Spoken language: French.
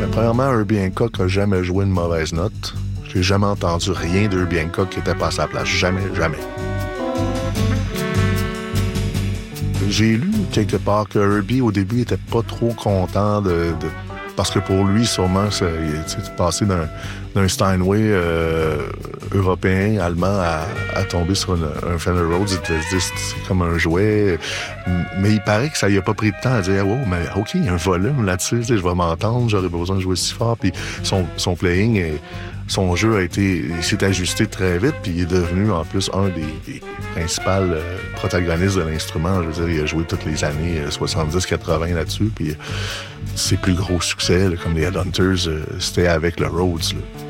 Premièrement, Herbie Hancock n'a jamais joué une mauvaise note. J'ai jamais entendu rien d'Herbie Hancock qui était pas à sa place. Jamais, jamais. J'ai lu quelque part que Herbie, au début, était pas trop content parce que pour lui, sûrement, il est passé d'un Steinway européen, allemand, à tomber sur un Fender Rhodes. Il devait se dire c'est comme un jouet. Mais il paraît que ça lui a pas pris de temps à dire « Oh, mais OK, il y a un volume là-dessus, je vais m'entendre, j'aurais pas besoin de jouer si fort. » Puis son playing, son jeu s'est ajusté très vite, puis il est devenu en plus un des principaux protagonistes de l'instrument. Je veux dire, il a joué toutes les années 70-80 là-dessus, puis ses plus gros succès, là, comme les Headhunters, c'était avec le Rhodes. Là.